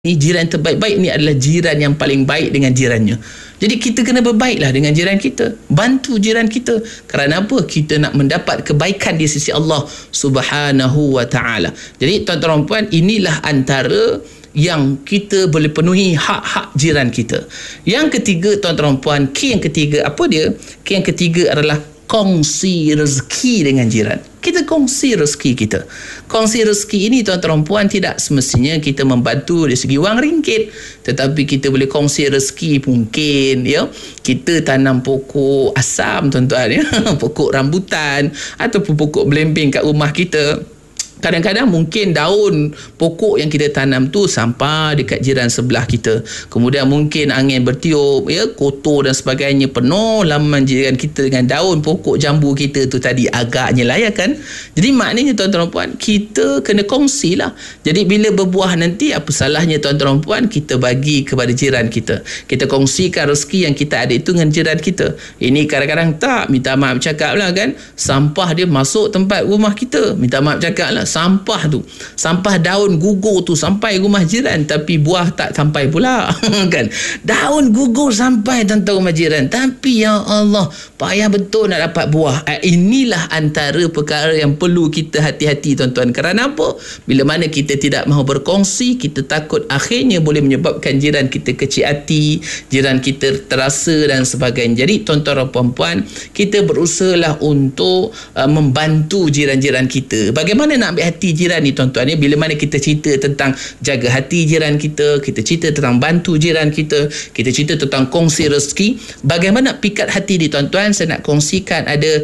ni jiran terbaik-baik ni adalah jiran yang paling baik dengan jirannya. Jadi kita kena berbaiklah dengan jiran kita. Bantu jiran kita. Kerana apa? Kita nak mendapat kebaikan di sisi Allah Subhanahu wa ta'ala. Jadi tuan-tuan dan puan, inilah antara yang kita boleh penuhi hak-hak jiran kita. Yang ketiga tuan-tuan dan puan, key yang ketiga apa dia? Key yang ketiga adalah kongsi rezeki dengan jiran. Kita kongsi rezeki kita. Kongsi rezeki ini tuan-tuan dan puan, tidak semestinya kita membantu dari segi wang ringgit, tetapi kita boleh kongsi rezeki. Mungkin ya kita tanam pokok asam tuan-tuan ya, pokok rambutan ataupun pokok belimbing kat rumah kita. Kadang-kadang mungkin daun pokok yang kita tanam tu sampah dekat jiran sebelah kita. Kemudian mungkin angin bertiup, ya, kotor dan sebagainya, penuh laman jiran kita dengan daun pokok jambu kita tu tadi, agaknya layak kan. Jadi maknanya tuan-tuan dan puan, kita kena kongsi lah. Jadi bila berbuah nanti, apa salahnya tuan-tuan dan puan, kita bagi kepada jiran kita. Kita kongsikan rezeki yang kita ada itu dengan jiran kita. Ini kadang-kadang tak, minta maaf cakap lah kan, sampah dia masuk tempat rumah kita, minta maaf cakap lah, sampah tu, sampah daun gugur tu sampai rumah jiran, tapi buah tak sampai pula kan. Daun gugur sampai tentang rumah jiran, tapi ya Allah, payah betul nak dapat buah. Inilah antara perkara yang perlu kita hati-hati tuan-tuan. Kerana apa? Bila mana kita tidak mahu berkongsi, kita takut akhirnya boleh menyebabkan jiran kita kecil hati, jiran kita terasa dan sebagainya. Jadi tuan-tuan dan puan-puan, kita berusahalah untuk membantu jiran-jiran kita. Bagaimana nak ambil hati jiran ni tuan-tuan ni? Bila mana kita cerita tentang jaga hati jiran kita, kita cerita tentang bantu jiran kita, kita cerita tentang kongsi rezeki. Bagaimana pikat hati ni tuan-tuan? Saya nak kongsikan ada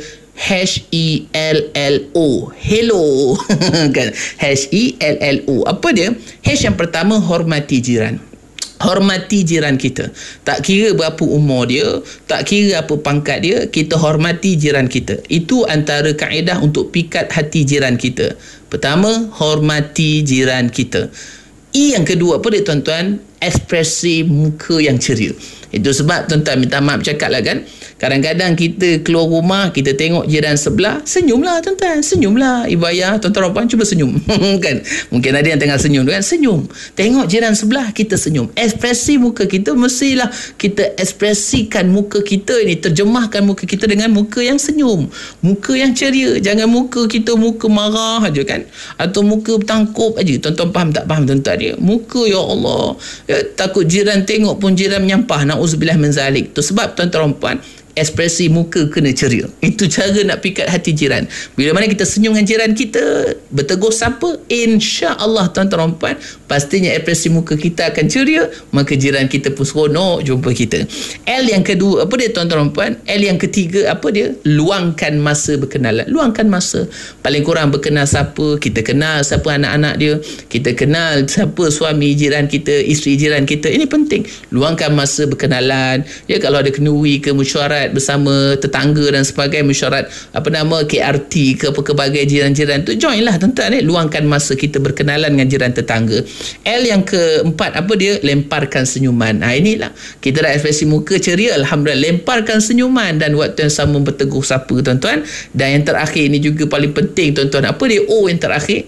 HELLO, hello kan, HELLO. Apa dia? H yang pertama, hormati jiran. Hormati jiran kita. Tak kira berapa umur dia, tak kira apa pangkat dia, kita hormati jiran kita. Itu antara kaedah untuk pikat hati jiran kita. Pertama, hormati jiran kita. Yang kedua apa dia tuan-tuan? Ekspresi muka yang ceria. Itu sebab tuan-tuan, minta maaf cakap lah kan, kadang-kadang kita keluar rumah, kita tengok jiran sebelah, senyumlah tuan-tuan, senyumlah. Ibu ayah, tuan-tuan dan puan, cuba senyum kan. Mungkin ada yang tengah senyum kan, senyum. Tengok jiran sebelah, kita senyum. Ekspresi muka kita mestilah kita ekspresikan muka kita ini, terjemahkan muka kita dengan muka yang senyum, muka yang ceria. Jangan muka kita muka marah aja kan, atau muka bertangkup aja. Tuan-tuan faham tak faham tuan-tuan dia? Muka, ya Allah, ya, takut jiran tengok pun jiran menyampah. Na'udzubillah min zalik. Tu sebab tuan-tuan dan puan, ekspresi muka kena ceria. Itu cara nak pikat hati jiran. Bila mana kita senyum dengan jiran kita, bertegur sapa, insya-Allah tuan-tuan dan puan, pastinya ekspresi muka kita akan ceria, maka jiran kita pun seronok jumpa kita. L yang kedua apa dia tuan-tuan dan puan? L yang ketiga apa dia? Luangkan masa berkenalan. Luangkan masa. Paling kurang berkenal siapa, kita kenal siapa anak-anak dia, kita kenal siapa suami jiran kita, isteri jiran kita. Ini penting. Luangkan masa berkenalan. Ya, kalau ada kenduri ke mesyuarat bersama tetangga dan sebagainya, mesyuarat KRT ke apa ke bagai jiran-jiran tu, join lah tuan-tuan. Luangkan masa kita berkenalan dengan jiran tetangga. L yang keempat apa dia? Lemparkan senyuman. Inilah kita dah ekspresi muka ceria, alhamdulillah, lemparkan senyuman dan waktu yang sama bertegur sapa tuan-tuan. Dan yang terakhir ini juga paling penting tuan-tuan, apa dia? O yang terakhir,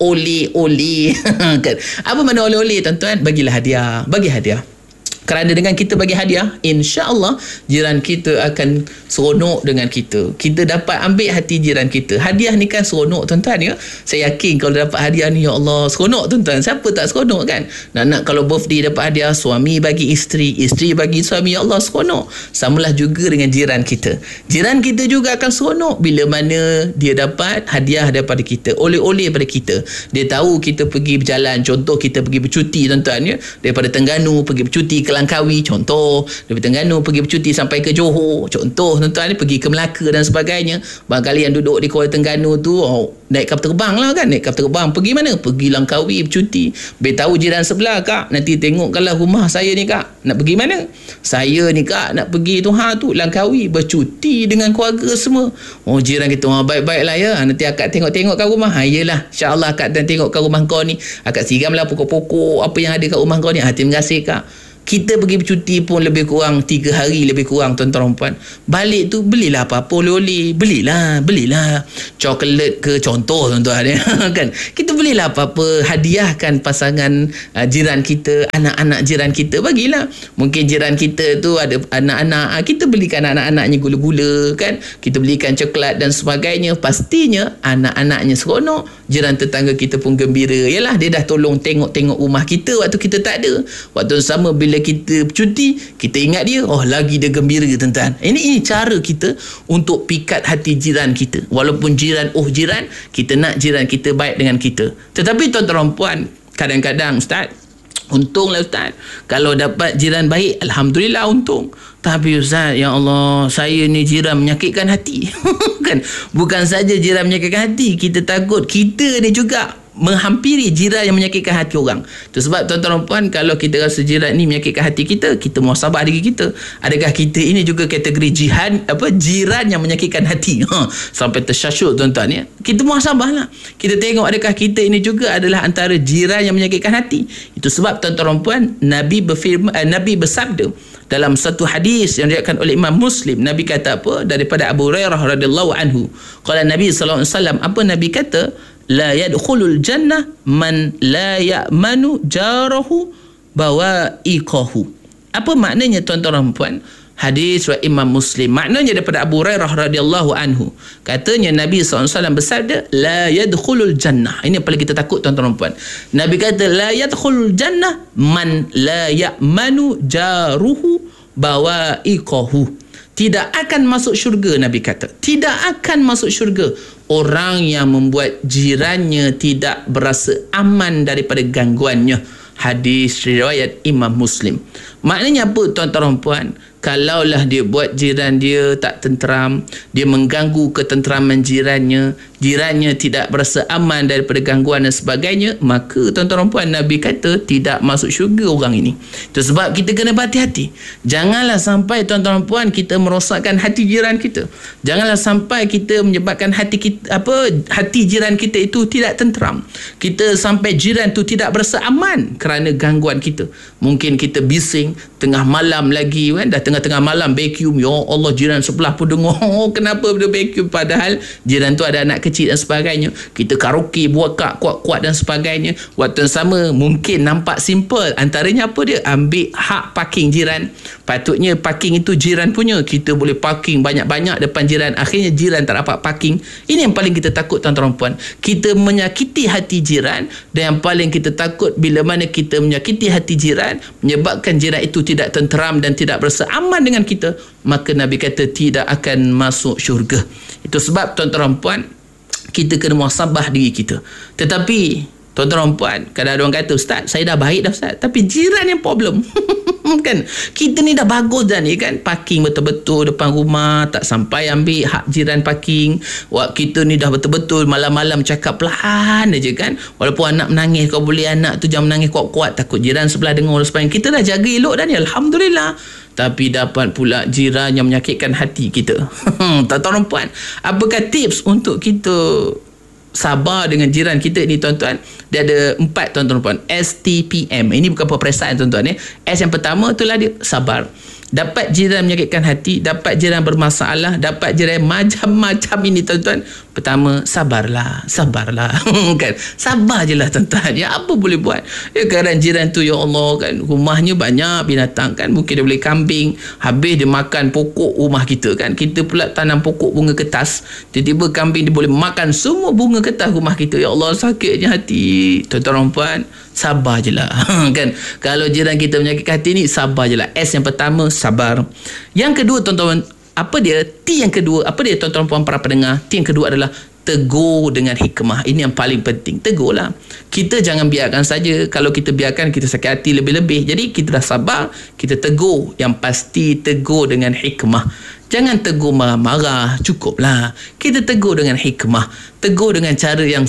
oleh-oleh kan. Apa makna oleh-oleh tuan-tuan? Bagilah hadiah, bagi hadiah. Kerana dengan kita bagi hadiah, insya-Allah jiran kita akan seronok dengan kita. Kita dapat ambil hati jiran kita. Hadiah ni kan seronok tuan-tuan ya. Saya yakin kalau dapat hadiah ni, ya Allah, seronok tuan-tuan. Siapa tak seronok kan? Nak kalau birthday dapat hadiah, suami bagi isteri, isteri bagi suami, ya Allah, seronok. Samalah juga dengan jiran kita. Jiran kita juga akan seronok bila mana dia dapat hadiah daripada kita, oleh-oleh daripada kita. Dia tahu kita pergi berjalan, contoh kita pergi bercuti tuan-tuan ya, daripada Terengganu pergi bercuti ke Langkawi, contoh, dari Terengganu pergi bercuti sampai ke Johor, contoh tuan-tuan ni, pergi ke Melaka dan sebagainya. Barangkali yang duduk di Kuala Terengganu tu naik kapal terbang lah kan, naik kapal terbang pergi mana? Pergi Langkawi bercuti. Beritahu jiran sebelah, kak, nanti tengok kalau rumah saya ni, kak, nak pergi mana? Saya ni, kak, nak pergi tu Langkawi bercuti dengan keluarga semua. Jiran kita, baik-baik lah ya, nanti akak tengok-tengok kat rumah. Yelah, insya-Allah akak dan tengok kat rumah kau ni, akak siramlah pokok-pokok apa yang ada kat rumah kau ni. Terima kasih, kak. Kita pergi bercuti pun lebih kurang 3 hari lebih kurang tuan-tuan dan puan. Balik tu belilah apa-apa oleh-oleh. Belilah coklat ke contoh tuan-tuan ya. Kan? Kita belilah apa-apa, hadiahkan pasangan jiran kita, anak-anak jiran kita, bagilah. Mungkin jiran kita tu ada anak-anak, kita belikan anak-anaknya gula-gula kan. Kita belikan coklat dan sebagainya. Pastinya anak-anaknya seronok, jiran tetangga kita pun gembira. Yalah, dia dah tolong tengok-tengok rumah kita waktu kita tak ada. Waktu sama bila kita bercuti, kita ingat dia, oh lagi dia gembira tuan-tuan. Ini cara kita untuk pikat hati jiran kita. Walaupun jiran kita nak jiran kita baik dengan kita. Tetapi tuan-tuan puan, kadang-kadang Ustaz, untunglah Ustaz, kalau dapat jiran baik, alhamdulillah untung. Tapi Ustaz, ya Allah, saya ni jiran menyakitkan hati. Kan? Bukan saja jiran menyakitkan hati, kita takut kita ni juga menghampiri jiran yang menyakitkan hati orang. Itu sebab tuan-tuan puan, kalau kita rasa jiran ni menyakitkan hati kita, kita muhasabah diri kita. Adakah kita ini juga kategori jiran yang menyakitkan hati? Sampai tersyashuk tuan-tuan ya. Kita muhasabahlah. Kita tengok adakah kita ini juga adalah antara jiran yang menyakitkan hati. Itu sebab tuan-tuan puan, Nabi bersabda dalam satu hadis yang diriwayatkan oleh Imam Muslim. Nabi kata apa? Daripada Abu Hurairah radhiyallahu anhu. Qala Nabi sallallahu alaihi wasallam, apa Nabi kata? La yadkhulul jannah man la ya'manu jarahu bawa'iqahu. Apa maknanya tuan-tuan dan puan? Hadis riwayat Imam Muslim. Maknanya daripada Abu Hurairah radhiyallahu anhu. Katanya Nabi SAW bersabda, la yadkhulul jannah. Ini yang paling kita takut tuan-tuan dan puan. Nabi kata, la yadkhulul jannah man la ya'manu jaruhu bawa'iqahu. Tidak akan masuk syurga, Nabi kata. Tidak akan masuk syurga orang yang membuat jirannya tidak berasa aman daripada gangguannya. Hadis riwayat Imam Muslim. Maknanya apa tuan-tuan dan puan? Kalaulah dia buat jiran dia tak tenteram, dia mengganggu ketenteraman jirannya tidak berasa aman daripada gangguan dan sebagainya, maka tuan-tuan dan puan, Nabi kata tidak masuk syurga orang ini. Itu sebab kita kena berhati-hati. Janganlah sampai tuan-tuan dan puan kita merosakkan hati jiran kita. Janganlah sampai kita menyebabkan hati jiran kita itu tidak tenteram. Kita sampai jiran itu tidak berasa aman kerana gangguan kita. Mungkin kita bising tengah malam lagi kan, dah tengah-tengah malam vacuum, ya Allah, jiran sebelah pun dengar, kenapa dia vacuum, padahal jiran tu ada anak kecil dan sebagainya. Kita karaoke buat kuat-kuat dan sebagainya. Waktu yang sama mungkin nampak simple, antaranya apa dia? Ambil hak parking jiran. Patutnya parking itu jiran punya, kita boleh parking banyak-banyak depan jiran, akhirnya jiran tak dapat parking. Ini yang paling kita takut tuan-tuan puan. Kita menyakiti hati jiran, dan yang paling kita takut bila mana kita menyakiti hati jiran, menyebabkan jiran itu tidak tenteram dan tidak berasa aman dengan kita, maka Nabi kata tidak akan masuk syurga. Itu sebab tuan-tuan puan, kita kena muhasabah diri kita. Tetapi tuan-tuan puan, kadang ada orang kata, Ustaz, saya dah baik dah Ustaz, tapi jiran yang problem. Kan, kita ni dah bagus dah ni kan, parking betul-betul depan rumah, tak sampai ambil hak jiran parking. Kita ni dah betul-betul malam-malam cakap pelan aja kan, walaupun anak menangis, kau boleh anak tu jangan menangis kuat-kuat, takut jiran sebelah dengar dan sebagainya. Kita dah jaga elok dah ni, alhamdulillah. Tapi dapat pula jiran yang menyakitkan hati kita. Tuan-tuan puan, apakah tips untuk kita sabar dengan jiran kita ni tuan-tuan? Dia ada 4 tuan-tuan puan, STPM. Ini bukan peperiksaan tuan-tuan ya. S yang pertama itulah dia sabar. Dapat jiran menyakitkan hati, dapat jiran bermasalah, dapat jiran macam-macam ini tuan-tuan. Pertama, sabarlah. Kan, sabar je lah tuan-tuan. Ya, apa boleh buat? Ya, kadang jiran tu, ya Allah kan, rumahnya banyak binatang kan, mungkin dia boleh kambing, habis dia makan pokok rumah kita kan. Kita pula tanam pokok bunga kertas, tiba-tiba kambing dia boleh makan semua bunga kertas rumah kita. Ya Allah, sakitnya hati. Tuan-tuan puan, sabar je lah. Kan, kalau jiran kita menyakitkan hati ni, sabar je lah. S yang pertama, sabar. Yang kedua tuan-tuan, apa dia? T yang kedua, apa dia tuan-tuan puan para pendengar? T yang kedua adalah tegur dengan hikmah. Ini yang paling penting. Tegurlah. Kita jangan biarkan saja. Kalau kita biarkan, kita sakit hati lebih-lebih. Jadi kita dah sabar, kita tegur. Yang pasti tegur dengan hikmah. Jangan tegur marah-marah, cukuplah. Kita tegur dengan hikmah. Tegur dengan cara yang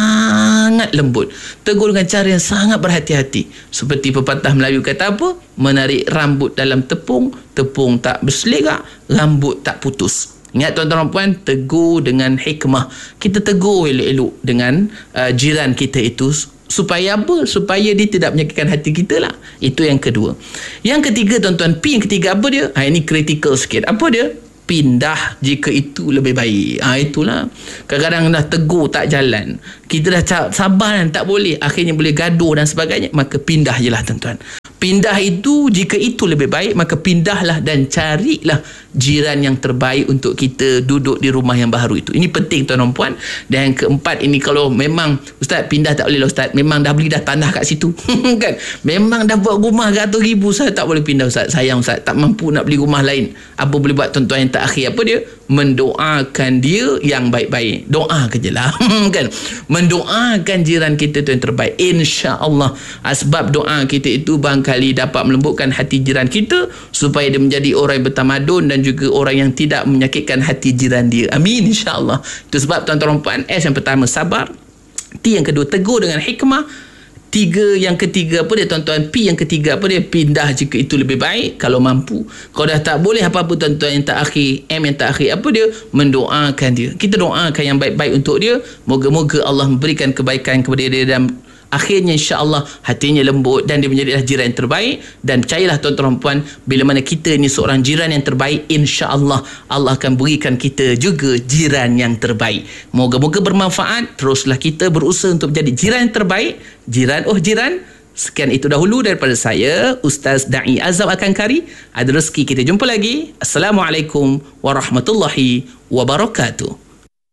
sangat lembut. Tegur dengan cara yang sangat berhati-hati. Seperti pepatah Melayu kata apa? Menarik rambut dalam tepung, tepung tak berselerak, rambut tak putus. Ingat tuan-tuan puan, tegur dengan hikmah. Kita tegur elok-elok dengan jiran kita itu Supaya apa? Supaya dia tidak menyakitkan hati kita lah. Itu yang kedua. Yang ketiga tuan-tuan, P yang ketiga apa dia? Ini critical sikit. Apa dia? Pindah jika itu lebih baik. Itulah. Kadang-kadang dah tegur tak jalan. Kita dah sabar dan tak boleh. Akhirnya boleh gaduh dan sebagainya. Maka pindah je lah tuan-tuan. Pindah itu, jika itu lebih baik, maka pindahlah dan carilah jiran yang terbaik untuk kita duduk di rumah yang baru itu. Ini penting tuan dan puan. Dan yang keempat ini, kalau memang Ustaz pindah tak boleh lah Ustaz, memang dah beli dah tanah kat situ kan, memang dah buat rumah ratus ribu, saya tak boleh pindah Ustaz, sayang Ustaz, tak mampu nak beli rumah lain. Apa boleh buat tuan-tuan yang terakhir? Apa dia? Mendoakan dia yang baik-baik. Doa je lah kan, mendoakan jiran kita tu yang terbaik. InsyaAllah sebab doa kita itu barangkali dapat melembutkan hati jiran kita supaya dia menjadi orang yang bertamadun dan juga orang yang tidak menyakitkan hati jiran dia. Amin, insyaAllah. Itu sebab tuan-tuan dan puan, S yang pertama sabar, T yang kedua tegur dengan hikmah, yang ketiga apa dia tuan-tuan, P yang ketiga apa dia? Pindah jika itu lebih baik kalau mampu. Kalau dah tak boleh apa-apa tuan-tuan yang terakhir, M yang terakhir apa dia? Mendoakan dia. Kita doakan yang baik-baik untuk dia. Moga-moga Allah memberikan kebaikan kepada dia dan akhirnya insya-Allah hatinya lembut dan dia menjadi jiran yang terbaik. Dan percayalah tuan-tuan dan puan, bila mana kita ni seorang jiran yang terbaik, insya-Allah Allah akan berikan kita juga jiran yang terbaik. Moga-moga bermanfaat. Teruslah kita berusaha untuk menjadi jiran yang terbaik. Jiran. Sekian itu dahulu daripada saya, Ustaz Da'i Azam Al-Kankari. Ada rezeki kita jumpa lagi. Assalamualaikum warahmatullahi wabarakatuh.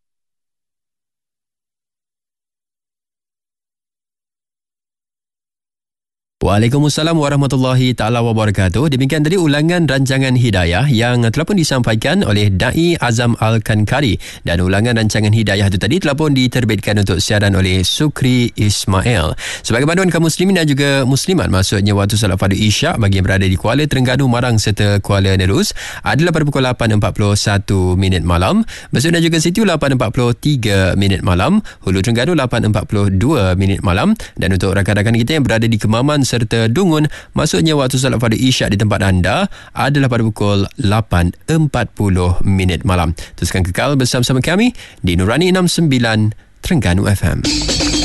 Waalaikumsalam warahmatullahi ta'ala wabarakatuh. Demikian tadi ulangan rancangan Hidayah yang telah pun disampaikan oleh Da'i Azam Al-Kankari. Dan ulangan rancangan Hidayah itu tadi telah pun diterbitkan untuk siaran oleh Sukri Ismail. Sebagai panduan kaum muslimin dan juga muslimat, maksudnya waktu salat fardu Isyak bagi yang berada di Kuala Terengganu, Marang serta Kuala Nerus adalah pada pukul 8.41 malam. Besok dan juga Situ 8.43 malam. Hulu Terengganu 8.42 malam. Dan untuk rakan-rakan kita yang berada di Kemaman serta Dungun, maksudnya waktu salat fardu Isyak di tempat anda adalah pada pukul 8.40 malam. Teruskan kekal bersama-sama kami di Nurani 69 Terengganu FM.